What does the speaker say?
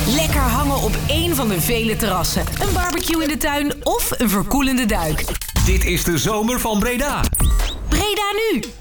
Lekker hangen op één van de vele terrassen. Een barbecue in de tuin of een verkoelende duik. Dit is de zomer van Breda. Breda nu.